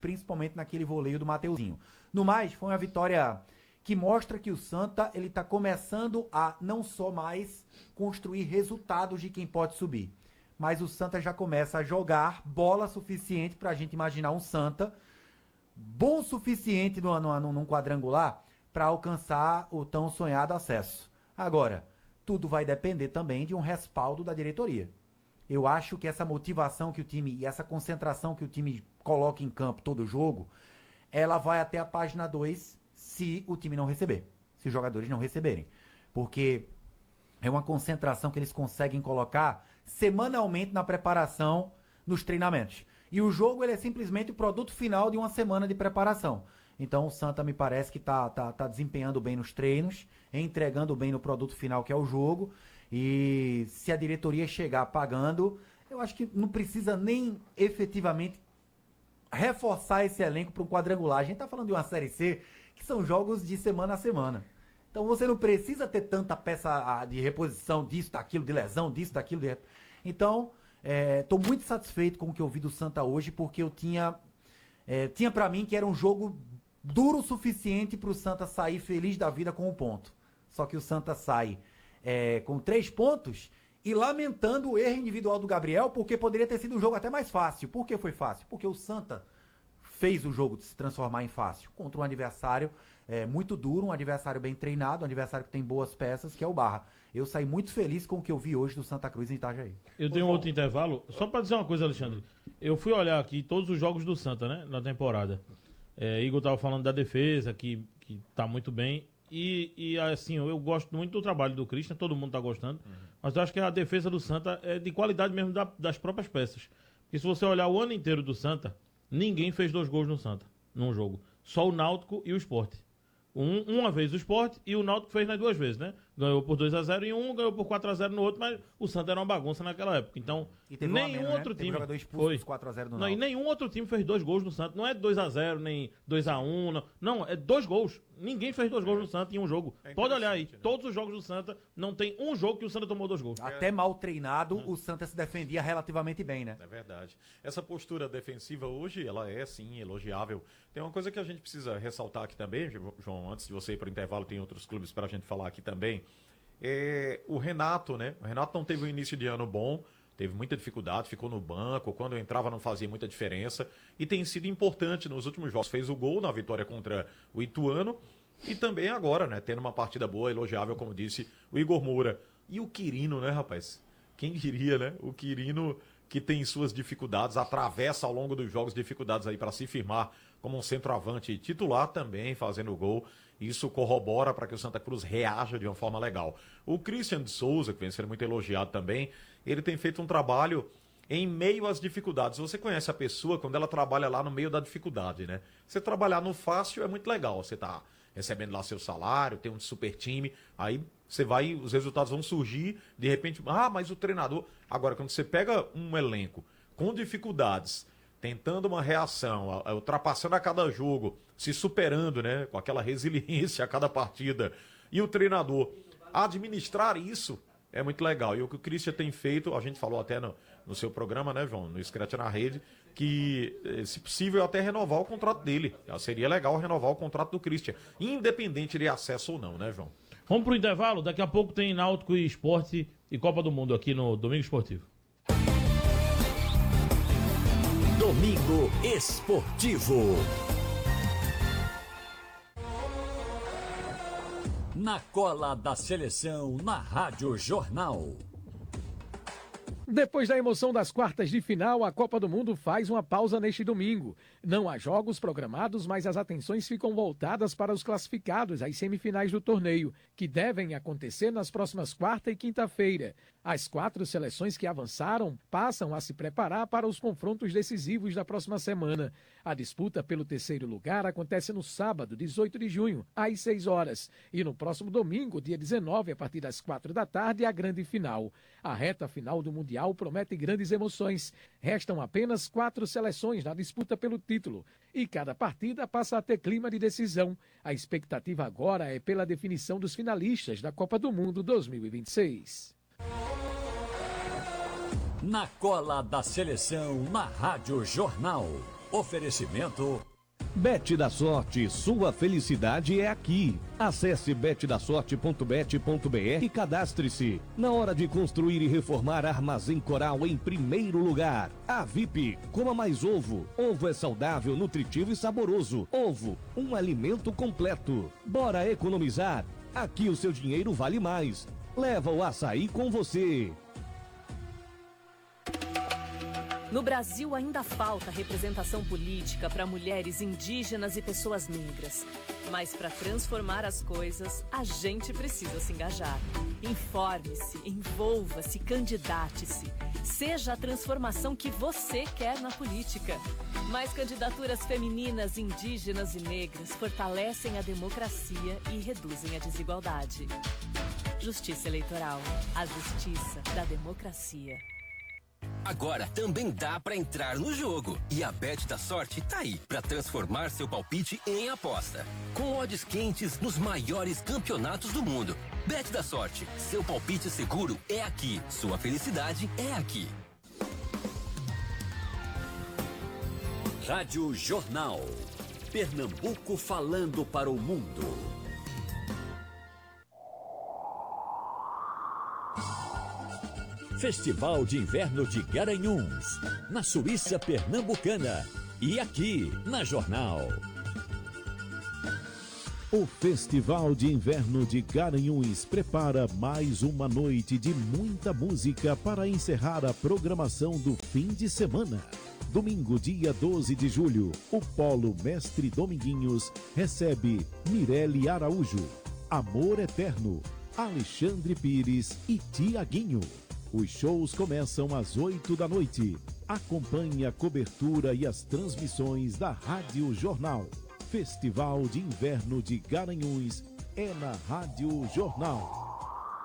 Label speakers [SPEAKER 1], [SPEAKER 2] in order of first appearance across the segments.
[SPEAKER 1] principalmente naquele voleio do Mateuzinho. No mais, foi uma vitória que mostra que o Santa ele está começando a não só mais construir resultados de quem pode subir, mas o Santa já começa a jogar bola suficiente para a gente imaginar um Santa bom o suficiente num quadrangular para alcançar o tão sonhado acesso. Agora, tudo vai depender também de um respaldo da diretoria. Eu acho que essa motivação que o time e essa concentração que o time coloca em campo todo jogo, ela vai até a página 2 se o time não receber, se os jogadores não receberem. Porque é uma concentração que eles conseguem colocar semanalmente na preparação, nos treinamentos. E o jogo ele é simplesmente o produto final de uma semana de preparação. Então o Santa me parece que tá desempenhando bem nos treinos, entregando bem no produto final que é o jogo. E se a diretoria chegar pagando, eu acho que não precisa nem efetivamente reforçar esse elenco para um quadrangular. A gente tá falando de uma Série C que são jogos de semana a semana. Então você não precisa ter tanta peça de reposição disso, daquilo, de lesão, disso, daquilo. Então, tô muito satisfeito com o que eu vi do Santa hoje, porque eu tinha para mim que era um jogo duro o suficiente para o Santa sair feliz da vida com um ponto. Só que o Santa sai com 3 pontos e lamentando o erro individual do Gabriel, porque poderia ter sido um jogo até mais fácil. Por que foi fácil? Porque o Santa fez o jogo de se transformar em fácil contra um adversário muito duro, um adversário bem treinado, um adversário que tem boas peças, que é o Barra. Eu saí muito feliz com o que eu vi hoje do Santa Cruz em Itajaí.
[SPEAKER 2] Eu tenho outro intervalo, só para dizer uma coisa, Alexandre. Eu fui olhar aqui todos os jogos do Santa, né, na temporada. Igor tava falando da defesa, que tá muito bem. E assim, eu gosto muito do trabalho do Christian, todo mundo tá gostando. Mas eu acho que a defesa do Santa é de qualidade mesmo das próprias peças. Porque se você olhar o ano inteiro do Santa, ninguém fez 2 gols no Santa, num jogo. Só o Náutico e o Sport. Uma vez o Sport e o Náutico fez nas 2 vezes, né? Ganhou por 2-0 em um, ganhou por 4-0 no outro, mas o Santa era uma bagunça naquela época. Então, nenhum outro time
[SPEAKER 1] foi 4-0 no
[SPEAKER 2] Náutico. E nenhum outro time fez 2 gols no Santa. Não é 2-0, nem 2-1, não, é 2 gols. Ninguém fez 2 gols no Santa em um jogo. Pode olhar aí, né? Todos os jogos do Santa, não tem um jogo que o Santa tomou 2 gols.
[SPEAKER 1] Até mal treinado, o Santa se defendia relativamente bem, né?
[SPEAKER 3] É verdade. Essa postura defensiva hoje, ela é sim elogiável. Tem uma coisa que a gente precisa ressaltar aqui também, João, antes de você ir para o intervalo, tem outros clubes para a gente falar aqui também. O Renato, né? O Renato não teve um início de ano bom, teve muita dificuldade, ficou no banco, quando entrava não fazia muita diferença, e tem sido importante nos últimos jogos. Fez o gol na vitória contra o Ituano, e também agora, né? Tendo uma partida boa, elogiável, como disse o Igor Moura. E o Quirino, né, rapaz? Quem diria, né? O Quirino, que tem suas dificuldades, atravessa ao longo dos jogos dificuldades aí para se firmar como um centroavante titular também, fazendo gol. Isso corrobora para que o Santa Cruz reaja de uma forma legal. O Christian de Souza, que vem sendo muito elogiado também, ele tem feito um trabalho em meio às dificuldades. Você conhece a pessoa quando ela trabalha lá no meio da dificuldade, né? Você trabalhar no fácil é muito legal. Você tá recebendo lá seu salário, tem um super time, aí você vai, os resultados vão surgir, de repente, mas o treinador... Agora, quando você pega um elenco com dificuldades, tentando uma reação, ultrapassando a cada jogo, se superando, né, com aquela resiliência a cada partida, e o treinador administrar isso, é muito legal. E o que o Christian tem feito, a gente falou até no seu programa, né, João, no Scratch na Rede, que, se possível, até renovar o contrato dele. Seria legal renovar o contrato do Christian, independente de acesso ou não, né, João?
[SPEAKER 2] Vamos pro intervalo, daqui a pouco tem Náutico e Esporte e Copa do Mundo aqui no Domingo Esportivo.
[SPEAKER 4] Domingo Esportivo. Na cola da seleção, na Rádio Jornal.
[SPEAKER 5] Depois da emoção das quartas de final, a Copa do Mundo faz uma pausa neste domingo. Não há jogos programados, mas as atenções ficam voltadas para os classificados às semifinais do torneio, que devem acontecer nas próximas quarta e quinta-feira. As 4 seleções que avançaram passam a se preparar para os confrontos decisivos da próxima semana. A disputa pelo 3º lugar acontece no sábado, 18 de junho, às 6 horas. E no próximo domingo, dia 19, a partir das 4 da tarde, a grande final. A reta final do Mundial promete grandes emoções. Restam apenas 4 seleções na disputa pelo título. E cada partida passa a ter clima de decisão. A expectativa agora é pela definição dos finalistas da Copa do Mundo 2026.
[SPEAKER 4] Na cola da seleção, na Rádio Jornal. Oferecimento
[SPEAKER 6] Bet da Sorte, sua felicidade é aqui. Acesse betdasorte.bet.br e cadastre-se. Na hora de construir e reformar, Armazém Coral em primeiro lugar. A VIP, coma mais ovo. Ovo é saudável, nutritivo e saboroso. Ovo, um alimento completo. Bora economizar? Aqui o seu dinheiro vale mais. Leva o açaí com você.
[SPEAKER 7] No Brasil ainda falta representação política para mulheres indígenas e pessoas negras. Mas para transformar as coisas, a gente precisa se engajar. Informe-se, envolva-se, candidate-se. Seja a transformação que você quer na política. Mais candidaturas femininas, indígenas e negras fortalecem a democracia e reduzem a desigualdade. Justiça Eleitoral. A justiça da democracia.
[SPEAKER 8] Agora também dá pra entrar no jogo. E a Bet da Sorte tá aí pra transformar seu palpite em aposta. Com odds quentes nos maiores campeonatos do mundo. Bet da Sorte, seu palpite seguro é aqui. Sua felicidade é aqui.
[SPEAKER 4] Rádio Jornal. Pernambuco falando para o mundo. Festival de Inverno de Garanhuns, na Suíça Pernambucana e aqui na Jornal.
[SPEAKER 9] O Festival de Inverno de Garanhuns prepara mais uma noite de muita música para encerrar a programação do fim de semana. Domingo, dia 12 de julho, o Polo Mestre Dominguinhos recebe Mirelle Araújo, Amor Eterno, Alexandre Pires e Tiaguinho. Os shows começam às 8 da noite. Acompanhe a cobertura e as transmissões da Rádio Jornal. Festival de Inverno de Garanhuns é na Rádio Jornal.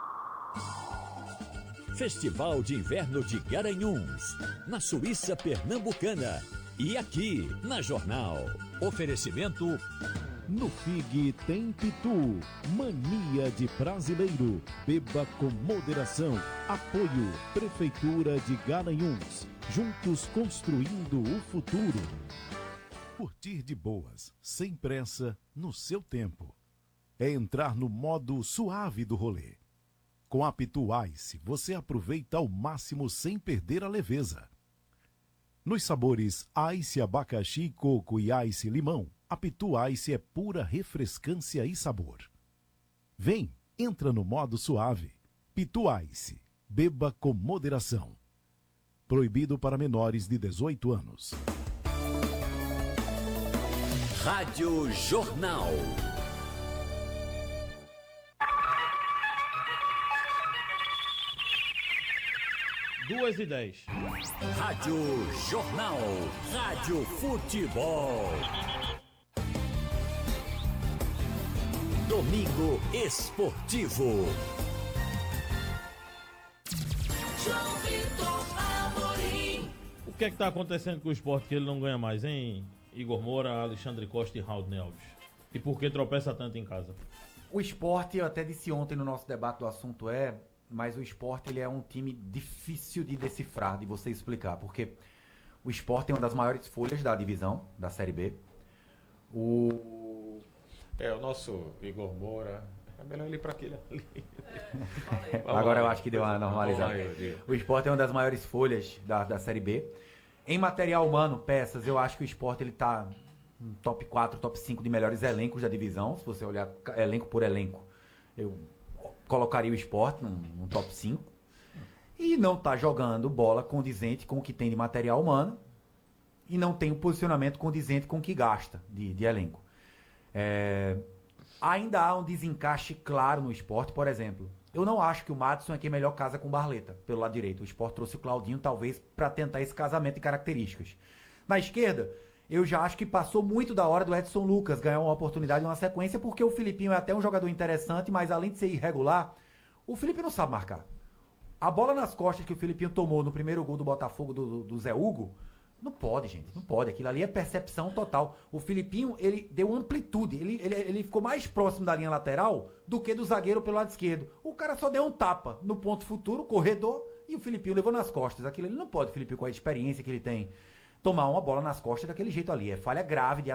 [SPEAKER 4] Festival de Inverno de Garanhuns, na Suíça Pernambucana e aqui na Jornal. Oferecimento...
[SPEAKER 9] No FIG tem Pitu, mania de brasileiro, beba com moderação. Apoio, Prefeitura de Garanhuns, juntos construindo o futuro. Curtir de boas, sem pressa, no seu tempo. É entrar no modo suave do rolê. Com a Pitu Ice, você aproveita ao máximo sem perder a leveza. Nos sabores Ice Abacaxi, Coco e Ice Limão, a Pitu Ice é pura refrescância e sabor. Vem, entra no modo suave. Pitu Ice, beba com moderação. Proibido para menores de 18 anos.
[SPEAKER 4] Rádio Jornal.
[SPEAKER 2] Duas e 10.
[SPEAKER 4] Rádio Jornal. Rádio Futebol. Domingo Esportivo.
[SPEAKER 2] O que é que tá acontecendo com o esporte que ele não ganha mais, hein? Igor Moura, Alexandre Costa e Raul Alves. E por que tropeça tanto em casa?
[SPEAKER 1] O esporte, eu até disse ontem no nosso debate do assunto mas o esporte ele é um time difícil de decifrar, de você explicar, porque o esporte é uma das maiores folhas da divisão, da Série B.
[SPEAKER 3] O nosso Igor Moura, é melhor ele ir para aquele ali.
[SPEAKER 1] Agora eu acho que deu uma normalizada. O esporte é uma das maiores folhas da Série B. Em material humano, peças, eu acho que o esporte ele tá no top 4, top 5 de melhores elencos da divisão. Se você olhar elenco por elenco, eu colocaria o esporte num top 5. E não tá jogando bola condizente com o que tem de material humano. E não tem um posicionamento condizente com o que gasta de elenco. Ainda há um desencaixe claro no esporte, por exemplo. Eu não acho que o Madison é quem melhor casa com o Barleta, pelo lado direito. O esporte trouxe o Claudinho, talvez, para tentar esse casamento de características. Na esquerda, eu já acho que passou muito da hora do Edson Lucas ganhar uma oportunidade em uma sequência, porque o Filipinho é até um jogador interessante, mas além de ser irregular, o Filipinho não sabe marcar. A bola nas costas que o Filipinho tomou no primeiro gol do Botafogo do Zé Hugo, não pode, gente, não pode. Aquilo ali é percepção total. O Filipinho, ele deu amplitude, ele ficou mais próximo da linha lateral do que do zagueiro pelo lado esquerdo. O cara só deu um tapa no ponto futuro, corredor, e o Filipinho levou nas costas. Aquilo ele não pode, o Filipinho, com a experiência que ele tem tomar uma bola nas costas daquele jeito ali. É falha grave de